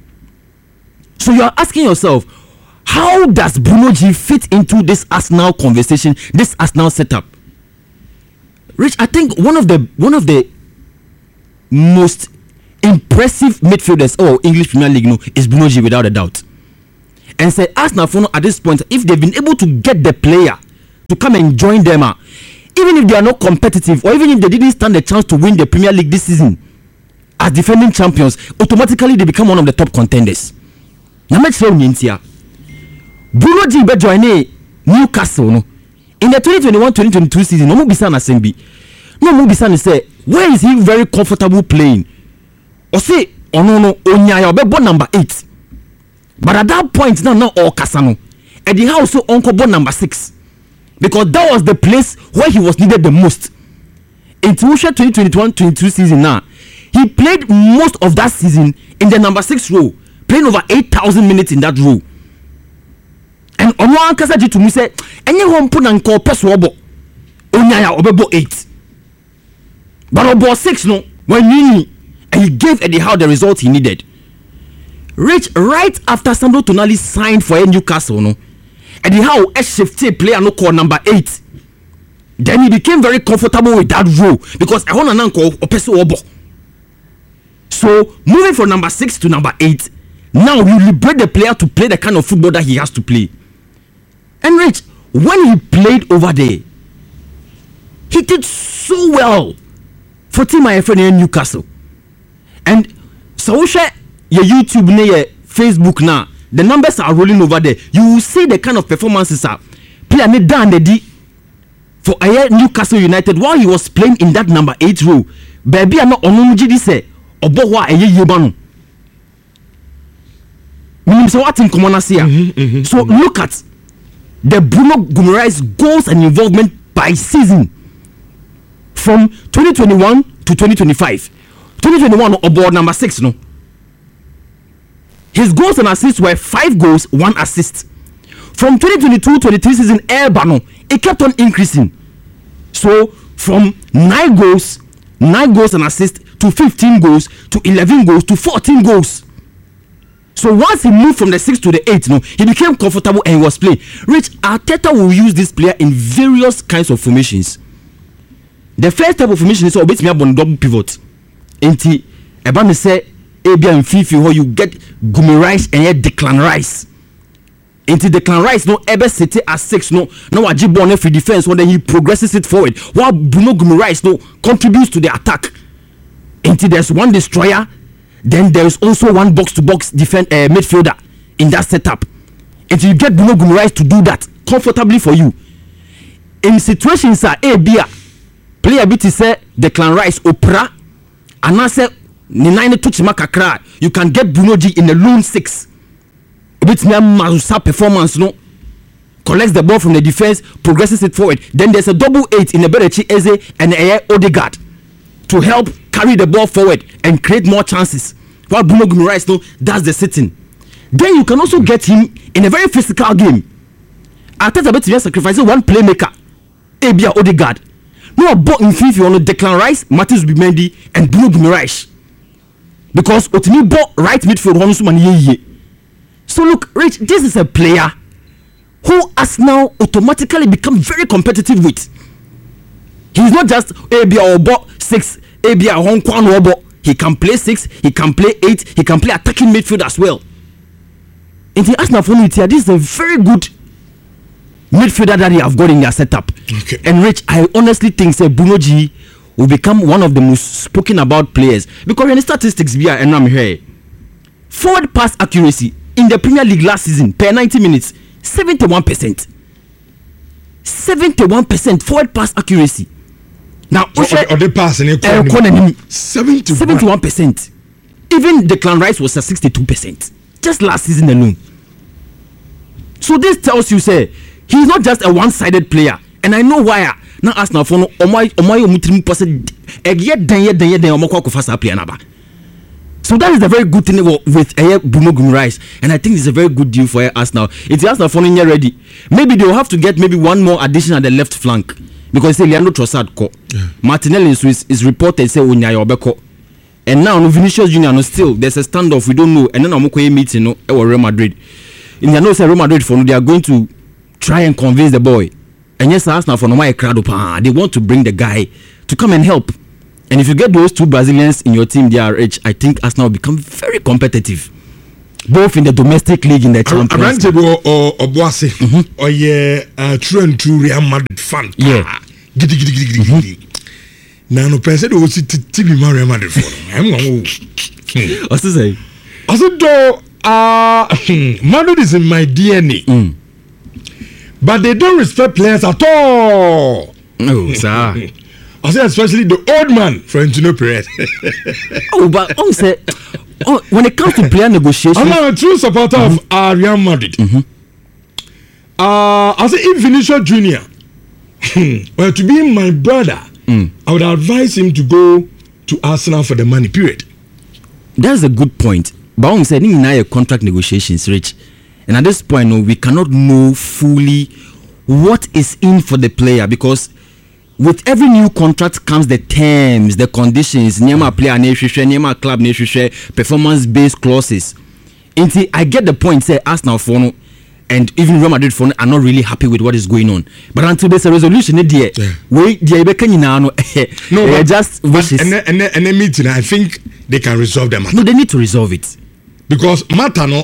So you are asking yourself, how does Bruno G fit into this Arsenal conversation, this Arsenal setup? Rich, I think one of the one of the most impressive midfielders or English Premier League no is Bruno G without a doubt. And say Arsenal for at this point, if they've been able to get the player to come and join them, uh, even if they are not competitive or even if they didn't stand a chance to win the Premier League this season as defending champions, automatically they become one of the top contenders. Now let's say Bruno G be join Newcastle no in the twenty twenty-one twenty twenty-two season. No more bisa na sembi. No more bisa say where is he very comfortable playing? Or say oh no no Onyaya obebo number eight. But at that point now not all Kasano. At the house so Uncle Bo number six. Because that was the place where he was needed the most. In twenty twenty-one twenty-two season now, he played most of that season in the number six role, playing over eight thousand minutes in that role. And on one kasa to me say, any one put and call Pesobo Onyaya obebo eight. But obo six no when he and he gave Eddie Howe the result he needed. Rich right after Sandro Tonali signed for Newcastle no. Eddie Howe a shifted player no call number eight. Then he became very comfortable with that role because I want to call Opeso Obo. So moving from number six to number eight, now you liberate the player to play the kind of football that he has to play. And Rich, when he played over there, he did so well for team my friend in Newcastle. And so share your YouTube na your Facebook now. The numbers are rolling over there. You will see the kind of performances are player made down the D for a Newcastle United while he was playing in that number eight role. Baby, I'm not on say Obowa a ye yebano. So what in common here? So look at the Bruno Guimaraes goals and involvement by season from twenty twenty-one to twenty twenty-five. twenty twenty-one aboard number six no. His goals and assists were five goals, one assist. From twenty twenty-two twenty-three season, Airbano, it kept on increasing. So from nine goals, nine goals and assists to fifteen goals to eleven goals to fourteen goals. So once he moved from the six to the eight, no, he became comfortable and he was playing. Rich, Arteta will use this player in various kinds of formations. The first type of formation is always me on double pivot. Enti, Ebane say, Abia and Fifi, how you get Guimaraes and yet Declan Rice. Enti Declan Rice no ever city as six no, no Ajibone for defense when then he progresses it forward. While Bruno Guimaraes no contributes to the attack. Enti there's one destroyer. Then there is also one box-to-box defend uh, midfielder in that setup. And you get Bruno Guimaraes to do that comfortably for you. In situations are a beer player bit say Declan Rice opera and I say ni nine touch makakra. You can get Bruno G in the lone six. A bit me Mazusa performance no collects the ball from the defense, progresses it forward. Then there's a double eight in the Eberechi Eze and a Odegaard to help carry the ball forward and create more chances. While Bruno Guimaraes no does the sitting. Then you can also get him in a very physical game. Arteta bet to sacrificing one playmaker, Abia Odegaard. No ball in Fifi on Declan Rice, Matheus Bimendi, and Bruno Guimaraes. Because Otini ball right midfield one man ye. So look, Rich, this is a player who has now automatically become very competitive with. He's not just Abia or ball six, Abia Hong Kong Robo. He can play six, he can play eight, he can play attacking midfield as well. In the Arsenal for this is a very good midfielder that they have got in their setup. Okay. And Rich, I honestly think say Bruno G will become one of the most spoken about players because when the statistics be and I'm here forward pass accuracy in the Premier League last season per ninety minutes seventy-one percent seventy-one percent forward pass accuracy now or the pass in seventy-one percent even Declan Rice was at sixty-two percent just last season alone. So this tells you say he's not just a one-sided player and I know why now Arsenal for no omai omai omutrim pose egye den ye den ye den omako akofasa player na ba. So that is the very good thing with Eye Bumogum Rice and I think it's a very good deal for Arsenal. It's Arsenal for no ready. Maybe they will have to get maybe one more addition at the left flank because say Leandro Trossard ko. Yeah. Martinelli is, is reported say Onyaye Obeko. And now no Vinicius Junior no still there's a standoff we don't know and then Omoko meeting no e Real Madrid. In the know say Real Madrid for no they are going to try and convince the boy. And yes, Arsenal for no my crowd they want to bring the guy to come and help. And if you get those two Brazilians in your team, D R H, I think Arsenal will become very competitive, both in the domestic league in the Champions League. Or or Boase or yeah, true and true Real Madrid fan. Yeah. Giddy giddy giddy giddy. Now no person who see T V Real Madrid for. I'm going. What's to say? Also, though, uh, Madrid is in my D N A, mm. but they don't respect players at all. No, sir. I say especially the old man, Florentino Perez. Oh, but oh, say, oh, when it comes to player negotiations, I'm a true supporter mm-hmm. of uh, Real Madrid. Mm-hmm. Uh, I say if Vinicius Junior well, to be my brother, mm. I would advise him to go to Arsenal for the money. Period. That's a good point. But I'm saying now contract negotiations, Rich, and at this point, no, we cannot know fully what is in for the player because. With every new contract comes the terms, the conditions, Nyama player neshushe, Nyama club neshushe, performance-based clauses. Inti, I get the point. Say Arsenal for no, and even Real Madrid for no, are not really happy with what is going on. But until there's a resolution, there, we the no, no, just wishes. And and and then meeting, I think they can resolve them. No, they need to resolve it because Matano,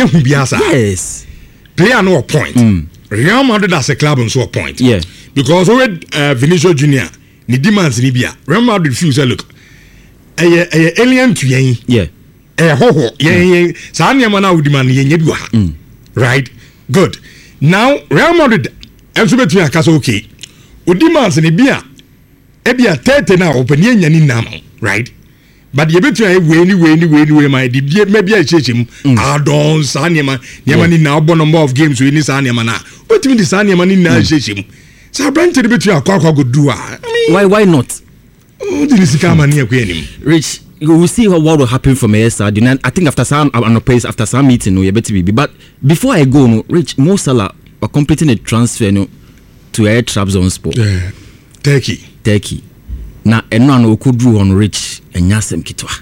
yes, player no point. Mm. Real Madrid as a club on so a point. Yeah. Because already uh, Vinicius Junior ni demands ni bia Real Madrid feels look eh eh alien to yen yeah eh ho ho yen yen sa na ma na wo demand yen bi wa right good now Real Madrid enso betu akasa okay o demands ni bia e bia thirty na open yen nya ni nam right but ye betu e we ni we ni we ni we my di bia maybe a chechim adon sa na ma na ni na obo number of games we ni sa na ma na wetin di sa na ma ni na chechim. So branch the between a quack go do. Why why not? Oh, did you come near Queen? Rich, you will see what will happen from A S R. I think after some an pace after some meeting, no, you better be. But before I go, no, Rich, Mo Salah are completing a transfer no to Air Trabzonspor. Yeah. Turkey. Turkey. Now and no could do on Rich and Yasem Kitwa.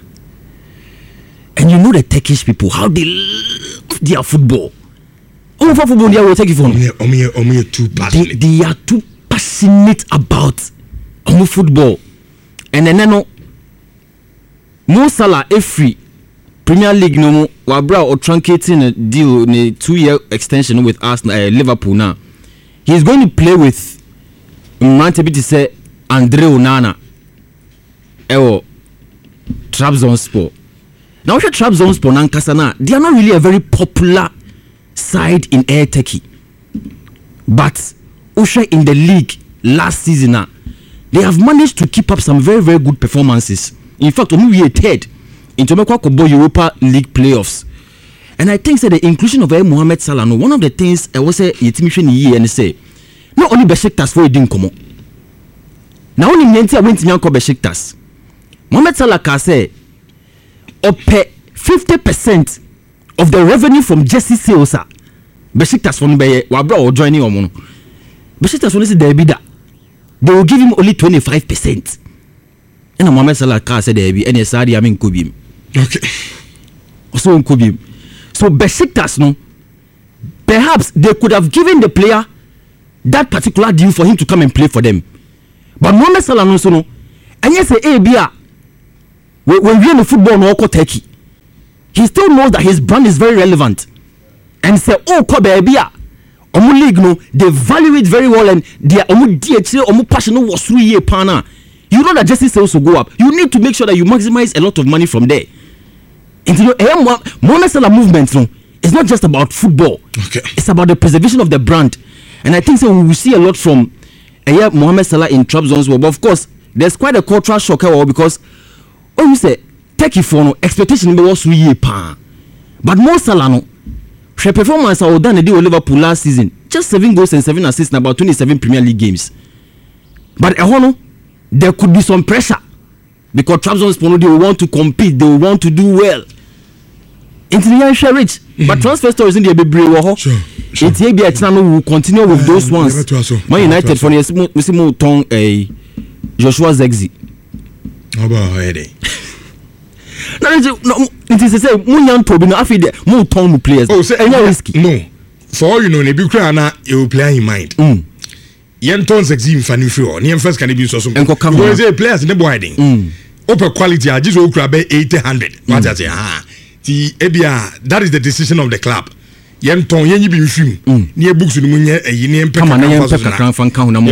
And you know the Turkish people how they love their football. Oh, for football, they will take it for me. They, too passionate. They, they are too passionate about um, football. And then, no, Mo Salah, every Premier League, no, Wabra or truncating a deal in a two-year extension with Arsenal, uh, Liverpool now. He's going to play with Mantebiti say Andre Onana. Ewo Trabzonspor. Now, Trabzonspor and Kasana, they are not really a very popular side in Air Turkey, but Usha in the league last season uh, they have managed to keep up some very very good performances. In fact, we were third in Tomeko Kobo Europa League playoffs, and I think that the inclusion of Mohamed Salah, no, one of the things I was say Yetimishin year and say not only Besiktas for it didn't come. Now only Nanti went to Yanko Besiktas. Mohamed Salah can say up fifty percent of the revenue from jersey sales are Besiktas from Beye Wabra or joining Omono. Besiktas only say they be that they will give him only twenty-five percent. And Mohamed Salah car said they be and Sadi I mean Kubim. Okay. So Kubim. So Besiktas no perhaps they could have given the player that particular deal for him to come and play for them. But Mohamed Salah no so no and yes a B A when we in the football no Turkey. He still knows that his brand is very relevant. And say, oh, Kobebia, Omu League, no, they value it very well and they are Omu D H, Omu Passion was three year pana. you know that jersey sales will go up. You need to make sure that you maximize a lot of money from there. And you know, eh, Mohamed Salah movement, no, it's not just about football. Okay. It's about the preservation of the brand. And I think so we will see a lot from eh, Mohamed Salah in Trabzon's well. But of course, there's quite a cultural shock because when you say take it for no expectation was we pa. But Mo Salah no, her performance I done a deal with Liverpool last season. Just seven goals and seven assists in about twenty-seven Premier League games. But eh, no, there could be some pressure because Trabzonspor they want to compete, they want to do well. Into the share rich, mm-hmm. But transfer stories in the baby war. Sure, sure. It's maybe a channel will continue with uh, those ones. Man United for the we see more tongue a Joshua Zexi. How about headache? No, it is to say more young Toby. No, I feel that more tongue players. Oh, say any risky. No, for all you know, Nebu Krana, you will play in mind. Mm. Yen tons exim fani free. Yen first can be so some. Because they players in the boarding. Mm. Upper quality, I just will grab eighty hundred. What I say, ah. The Ebia, that is the decision of the club. Yen ton yen you be film. Near books in the moon, a yen come on,